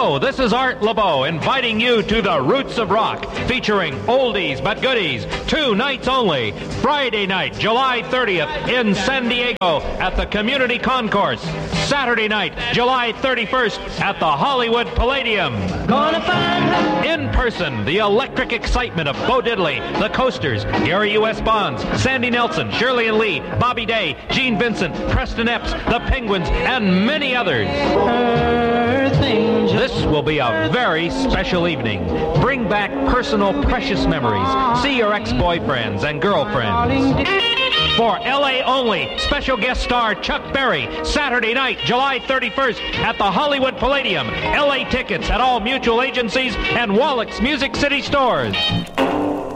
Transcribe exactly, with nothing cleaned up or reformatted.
Hello, this is Art LeBeau inviting you to the Roots of Rock, featuring oldies but goodies, two nights only. Friday night, July thirtieth in San Diego at the Community Concourse. Saturday night, July thirty-first at the Hollywood Palladium. Gonna find her. In person, the electric excitement of Bo Diddley, the Coasters, Gary U S. Bonds, Sandy Nelson, Shirley and Lee, Bobby Day, Gene Vincent, Preston Epps, the Penguins, and many others. Earth angel. This will be a very special evening. Bring back personal, precious memories. See your ex-boyfriends and girlfriends. For L A only, special guest star Chuck Berry, Saturday night, July thirty-first at the Hollywood Palladium. L A tickets at all mutual agencies and Wallach's Music City stores.